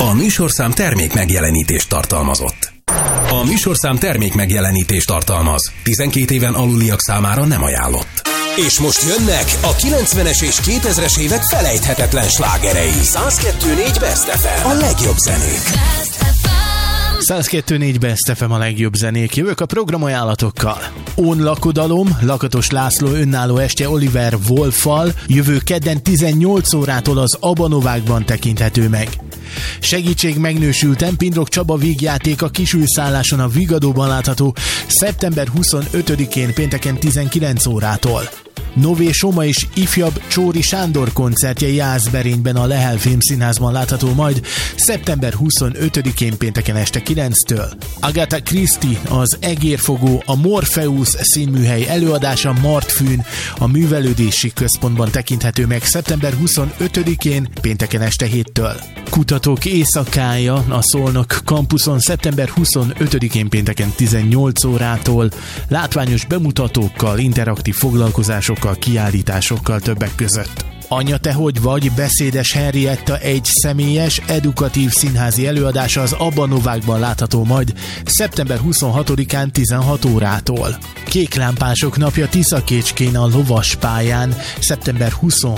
A műsorszám termék megjelenítést tartalmazott. A műsorszám termék megjelenítést tartalmaz. 12 éven aluliak számára nem ajánlott. És most jönnek a 90-es és 2000-es évek felejthetetlen slágerei. 102.4 Best FM. A legjobb zenék. 102.4 Best FM a legjobb zenék. Jövök a programajánlatokkal. Ón lakodalom, Lakatos László önálló estje Oliver Wolffal jövő kedden 18 órától az Abanovákban tekinthető meg. Segítség megnősültem, Pindrok Csaba vígjáték a Kisülszálláson a Vigadóban látható szeptember 25-én pénteken 19 órától. Nové Soma és ifjabb Csóri Sándor koncertje Jászberényben a Lehel Filmszínházban látható majd szeptember 25-én pénteken este 9-től. Agatha Christie, az Egérfogó, a Morpheus színműhely előadása Martfűn a Művelődési Központban tekinthető meg szeptember 25-én pénteken este 7-től. Kutatók éjszakája a Szolnok kampuszon szeptember 25-én pénteken 18 órától, látványos bemutatókkal, interaktív foglalkozásokkal, kiállításokkal többek között. Anya, te hogy vagy? Beszédes Henrietta egy személyes, edukatív színházi előadása az Abanovákban látható majd szeptember 26-án 16 órától. Kéklámpások napja Tiszakécskén a Lovaspályán szeptember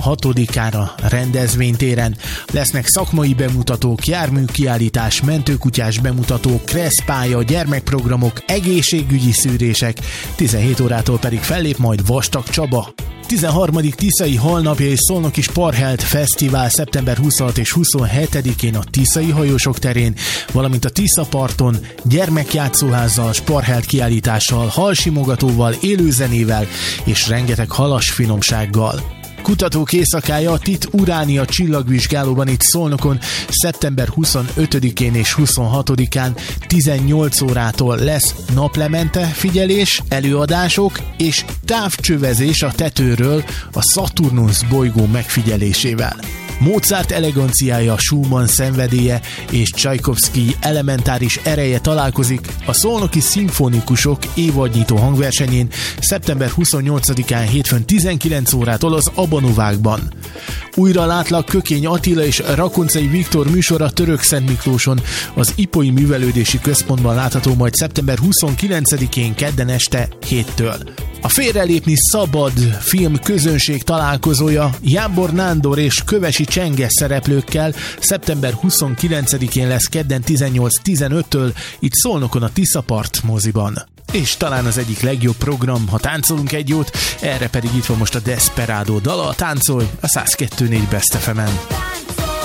26-ára rendezvénytéren. Lesznek szakmai bemutatók, járműkiállítás, mentőkutyás bemutatók, kresszpálya, gyermekprogramok, egészségügyi szűrések, 17 órától pedig fellép majd Vastag Csaba. 13. Tiszai Halnapja és Szolnoki Sparhelt Fesztivál szeptember 26 és 27-én a Tiszai Hajósok terén, valamint a Tiszaparton gyermekjátszóházzal, Sparhelt kiállítással, halsimogatóval, élőzenével és rengeteg halas finomsággal. Kutatók éjszakája a TIT Uránia csillagvizsgálóban itt Szolnokon szeptember 25-én és 26-án 18 órától lesz naplemente figyelés, előadások és távcsövezés a tetőről a Szaturnusz bolygó megfigyelésével. Mozart eleganciája, Schumann szenvedélye és Csajkovszkij elementáris ereje találkozik a Szolnoki Szimfonikusok évadnyitó hangversenyén szeptember 28-án hétfőn 19 órától az Abanovákban. Újra látlak Kökény Attila és Rakoncai Viktor műsora Törökszent Miklóson az Ipoi Művelődési Központban látható majd szeptember 29-én kedden este 7-től. A Félrelépni szabad film közönség találkozója Jámbor Nándor és Kövesi Csenge szereplőkkel szeptember 29-én lesz kedden 18-15-től itt Szolnokon a Tiszapart moziban. És talán az egyik legjobb program, ha táncolunk egy jót, erre pedig itt van most a Desperado dala, a Táncolj a 102.4 Best FM-en.